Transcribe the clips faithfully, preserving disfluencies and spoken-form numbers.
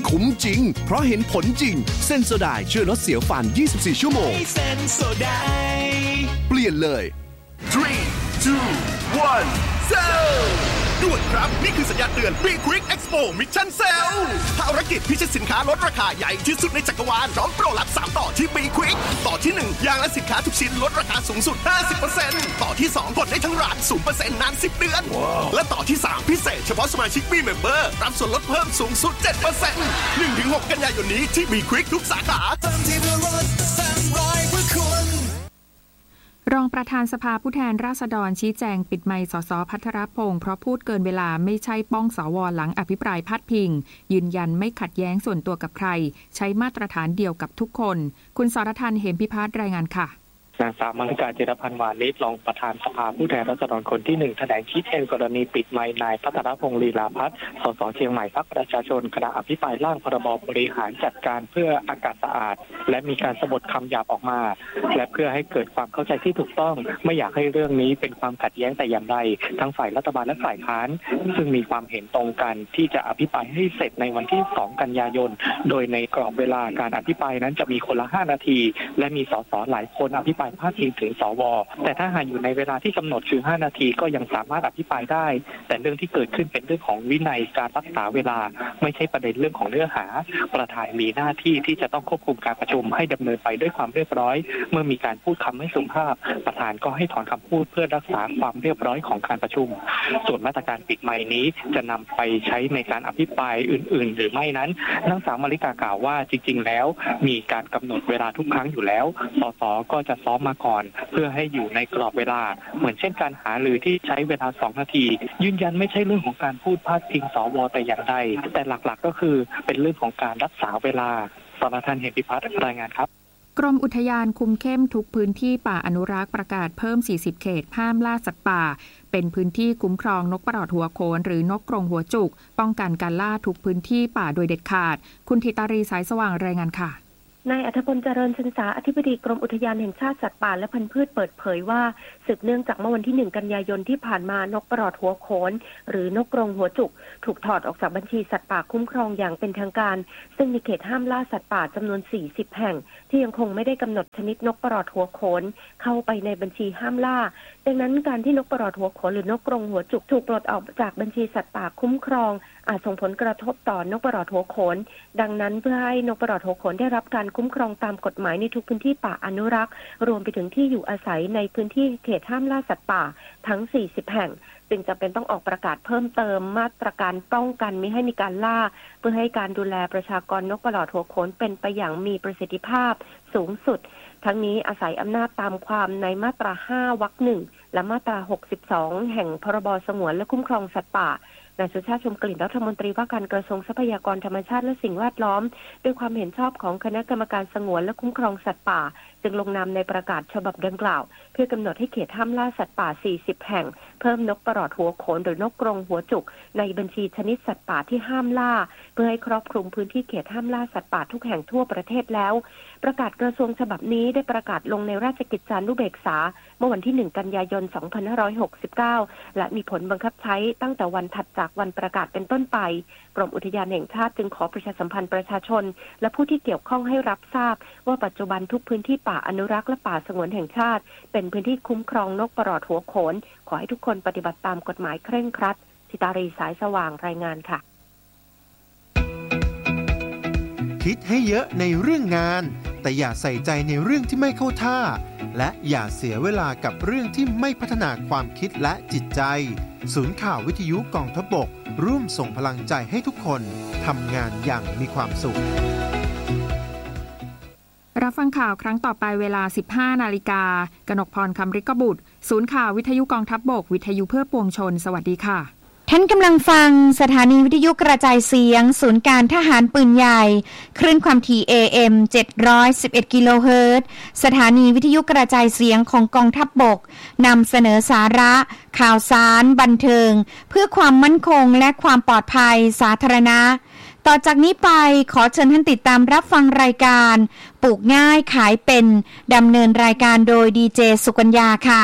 คุ้มจริงเพราะเห็นผลจริงเซนโซไดช่วยลดเสียวฟันยี่สิบสี่ชั่วโมงเซนโซไดเปลี่ยนเลยสาม สอง หนึ่ง Sell ด่วนครับนี่คือสัญญาณเตือน Be Quick Expo Mission Sell ภารกิจพิชิตสินค้าลดราคาใหญ่ที่สุดในจักรวาลพร้อมโปรลับสามต่อที่ Be Quick ต่อที่หนึ่งอย่างละสินค้าทุกชิ้นลดราคาสูงสุด ห้าสิบเปอร์เซ็นต์ ต่อที่สองกดได้ทั้งร้าน ศูนย์เปอร์เซ็นต์ นาน สิบเดือน wow. และต่อที่สามพิเศษเฉพาะสมาชิก Be Member รับส่วนลดเพิ่มสูงสุด เจ็ดเปอร์เซ็นต์ หนึ่งถึงหก กันยายนนี้ที่ Be Quick ทุกสาขารองประธานสภาผู้แทนราษฎรชี้แจงปิดไมค์สสภัทรพงศ์เพราะพูดเกินเวลาไม่ใช่ป้องสวหลังอภิปรายพาดพิงยืนยันไม่ขัดแย้งส่วนตัวกับใครใช้มาตรฐานเดียวกับทุกคนคุณสรทันเหมพิพัฒน์รายงานค่ะนางสาวมริกา จิรพันธ์วานิชรองประธานสภาผู้แทนราษฎรคนที่หนึ่งแถลงชี้แจงกรณีปิดไมค์นายภัทรพงศ์ลีลาภัทรสสเชียงใหม่พรรคประชาชนขณะอภิปรายร่างพรบบริหารจัดการเพื่ออากาศสะอาดและมีการสะบัดคำหยาบออกมาและเพื่อให้เกิดความเข้าใจที่ถูกต้องไม่อยากให้เรื่องนี้เป็นความขัดแย้งแต่อย่างใดทั้งฝ่ายรัฐบาลและฝ่ายค้านซึ่งมีความเห็นตรงกันที่จะอภิปรายให้เสร็จในวันที่สองกันยายนโดยในกรอบเวลาการอภิปรายนั้นจะมีคนละห้านาทีและมีสสหลายคนอภิปรายพาดพิงถึงสวแต่ถ้าหากอยู่ในเวลาที่กำหนดคือห้านาทีก็ยังสามารถอภิปรายได้แต่เรื่องที่เกิดขึ้นเป็นเรื่องของวินัยการรักษาเวลาไม่ใช่ประเด็นเรื่องของเนื้อหาประธานมีหน้าที่ที่จะต้องควบคุมการประชุมให้ดำเนินไปด้วยความเรียบร้อยเมื่อมีการพูดคำไม่สุภาพประธานก็ให้ถอนคำพูดเพื่อรักษาความเรียบร้อยของการประชุมส่วนมาตรการปิดไมค์นี้จะนำไปใช้ในการอภิปรายอื่นๆหรือไม่นั้นนางสาวมริกากล่าวว่าจริงๆแล้วมีการกำหนดเวลาทุกครั้งอยู่แล้วสสก็จะซ้อมมาก่อนเพื่อให้อยู่ในกรอบเวลาเหมือนเช่นการหารือที่ใช้เวลาสองนาทียืนยันไม่ใช่เรื่องของการพูดพาดพิงสวแต่อย่างใดแต่หลักๆก็คือเป็นเรื่องของการรักษาเวลาสรทันเหมพิพัฒน์รายงานครับกรมอุทยานคุมเข้มทุกพื้นที่ป่าอนุรักษ์ประกาศเพิ่มสี่สิบเขตห้ามล่าสัตว์ป่าเป็นพื้นที่คุ้มครองนกปลอดหัวโขนหรือนกกรงหัวจุกป้องกันการล่าทุกพื้นที่ป่าโดยเด็ดขาดคุณธิตารีสายสว่างรายงานค่ะนายอัธพลเจริญชันษาอธิบดีกรมอุทยานแห่งชาติสัตว์ป่าและพันธุ์พืชเปิดเผยว่าสืบเนื่องจากเมื่อวันที่หนึ่งกันยายนที่ผ่านมานกปลอดหัวโขนหรือนกกรงหัวจุกถูกถอดออกจากบัญชีสัตว์ป่าคุ้มครองอย่างเป็นทางการซึ่งมีเขตห้ามล่าสัตว์ป่าจำนวนสี่สิบแห่งที่ยังคงไม่ได้กำหนดชนิดนกปลอดหัวโขนเข้าไปในบัญชีห้ามล่าดังนั้นการที่นกปลอดหัวโขนหรือนกกรงหัวจุกถูกปลดออกจากบัญชีสัตว์ป่าคุ้มครองอาจส่งผลกระทบต่อนกปลอดหัวโขนดังนั้นเพื่อให้นกปลอดหัวโขนได้รับการคุ้มครองตามกฎหมายในทุกพื้นที่ป่าอนุรักษ์รวมไปถึงที่อยู่อาศัยในพื้นที่เขตห้ามล่าสัตว์ป่าทั้งสี่สิบแห่งจึงจำเป็นต้องออกประกาศเพิ่มเติมมาตรการป้องกันไม่ให้มีการล่าเพื่อให้การดูแลประชากรนกปลอดหัวโขนเป็นไปอย่างมีประสิทธิภาพสูงสุดทั้งนี้อาศัยอำนาจตามความในมาตราห้าวรรคหนึ่งและมาตราหกสิบสองแห่งพรบสงวนและคุ้มครองสัตว์ป่านายสุชาติชมกลิ่นรัฐมนตรีว่าการกระทรวงทรัพยากรธรรมชาติและสิ่งแวดล้อมด้วยความเห็นชอบของคณะกรรมการสงวนและคุ้มครองสัตว์ป่าจึงลงนามในประกาศฉบับดังกล่าวเพื่อกำหนดให้เขตห้ามล่าสัตว์ป่าสี่สิบแห่งเพิ่มนกปลอดหัวโขนหรือนกกรงหัวจุกในบัญชีชนิดสัตว์ป่าที่ห้ามล่าเพื่อให้ครอบคลุมพื้นที่เขตห้ามล่าสัตว์ป่าทุกแห่งทั่วประเทศแล้วประกาศกระทรวงฉบับนี้ได้ประกาศลงในราชกิจจานุเบกษาเมื่อวันที่หนึ่งกันยายนสองพันห้าร้อยหกสิบเก้าและมีผลบังคับใช้ตั้งแต่วันถัดจากวันประกาศเป็นต้นไปกรมอุทยานแห่งชาติจึงขอประชาสัมพันธ์ประชาชนและผู้ที่เกี่ยวข้องให้รับทราบว่าปัจจุบันทุกพื้นที่ป่าอนุรักษ์และป่าสงวนแห่งชาติเป็นพื้นที่คุ้มครองนกปลอดหัวโขนขอให้ทุกคนปฏิบัติตามกฎหมายเคร่งครัดธิตารีสายสว่างรายงานค่ะคิดให้เยอะในเรื่องงานแต่อย่าใส่ใจในเรื่องที่ไม่เข้าท่าและอย่าเสียเวลากับเรื่องที่ไม่พัฒนาความคิดและจิตใจศูนย์ข่าววิทยุกองทัพบกร่วมส่งพลังใจให้ทุกคนทำงานอย่างมีความสุขรับฟังข่าวครั้งต่อไปเวลา สิบห้านาฬิกากนกพรคำฤกบุตรศูนย์ข่าววิทยุกองทัพบกวิทยุเพื่อปวงชนสวัสดีค่ะท่านกำลังฟังสถานีวิทยุกระจายเสียงศูนย์การทหารปืนใหญ่คลื่นความถี่ เอ เอ็ม เจ็ดร้อยสิบเอ็ด กิโลเฮิรตซ์สถานีวิทยุกระจายเสียงของกองทัพบกนำเสนอสาระข่าวสารบันเทิงเพื่อความมั่นคงและความปลอดภัยสาธารณะต่อจากนี้ไปขอเชิญท่านติดตามรับฟังรายการปลูกง่ายขายเป็นดำเนินรายการโดยดีเจสุกัญญาค่ะ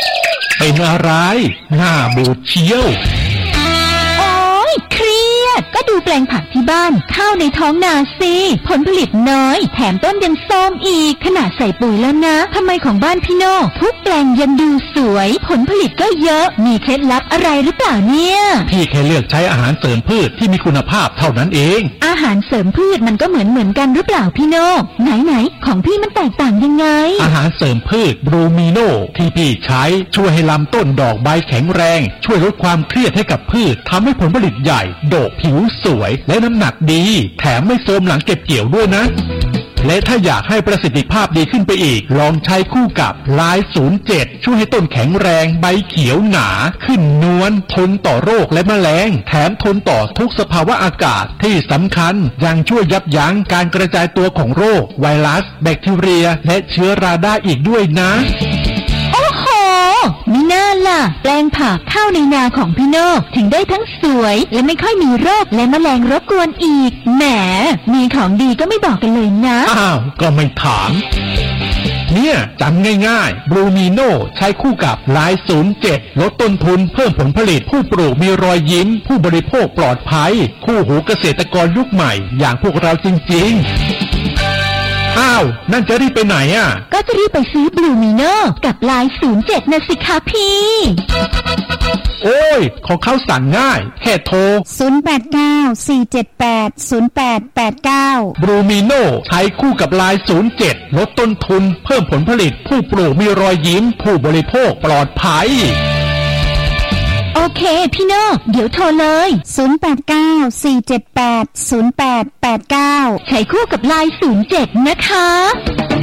เป็นอะไรหน้าบูดเชียวโอ๊ยเครียดดูแปลงผักที่บ้านข้าวในท้องนาสิผลผลิตน้อยแถมต้นยังส้มอีกขนาดใส่ปุ๋ยแล้วนะทำไมของบ้านพี่โน่ทุกแปลงยังดูสวยผลผลิตก็เยอะมีเคล็ดลับอะไรหรือเปล่าเนี่ยพี่แค่เลือกใช้อาหารเสริมพืชที่มีคุณภาพเท่านั้นเองอาหารเสริมพืชมันก็เหมือนเหมือนกันหรือเปล่าพี่โน่ไหนไหนของพี่มันแตกต่างยังไงอาหารเสริมพืชบรูมิโนที่พี่ใช้ช่วยให้ลำต้นดอกใบแข็งแรงช่วยลดความเครียดให้กับพืชทำให้ผลผลิตใหญ่ดกผิวสวยและน้ำหนักดีแถมไม่โทรมหลังเก็บเกี่ยวด้วยนะและถ้าอยากให้ประสิทธิภาพดีขึ้นไปอีกลองใช้คู่กับไลน์ศูนย์เจ็ดช่วยให้ต้นแข็งแรงใบเขียวหนาขึ้นนวลทนต่อโรคและแมลงแถมทนต่อทุกสภาวะอากาศที่สำคัญยังช่วยยับยั้งการกระจายตัวของโรคไวรัสแบคทีเรียและเชื้อราได้อีกด้วยนะโอ้โหมิน่าล่ะแปลงผักข้าวในนาของพี่โน่ถึงได้ทั้งสวยและไม่ค่อยมีโรคและแมลงรบกวนอีกแหมมีของดีก็ไม่บอกกันเลยนะอ้าวก็ไม่ถามเนี่ยจำง่ายๆบรูมิโนใช้คู่กับไลน์ศูนย์เจ็ดลดต้นทุนเพิ่มผลผลิตผู้ปลูกมีรอยยิ้มผู้บริโภคปลอดภัยคู่หูเกษตรกรยุคใหม่อย่างพวกเราจริงๆอ้าวนั่นจะรีบไปไหนอ่ะก็จะรีบไปซื้อบลูมิโนกับไลน์ศูนย์เจ็ดนะสิคะพี่โอ้ยของเขาสั่งง่ายแค่โทรศูนย์ แปด เก้า สี่ เจ็ด แปด ศูนย์ แปด แปด เก้าบรูมิโนใช้คู่กับไลน์ศูนย์เจ็ดลดต้นทุนเพิ่มผลผลิตผู้ปลูกมีรอยยิ้มผู้บริโภคปลอดภัยโอเคพี่โน่เดี๋ยวโทรเลยศูนย์ แปด เก้า สี่ เจ็ด แปด ศูนย์ แปด แปด เก้าใช้คู่กับไลน์ศูนย์เจ็ดนะคะ